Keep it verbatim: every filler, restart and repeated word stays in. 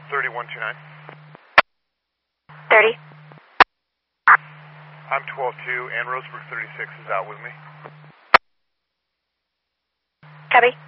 thirty-one two nine. thirty. I'm twelve two, and Roseburg thirty-six is out with me. Copy.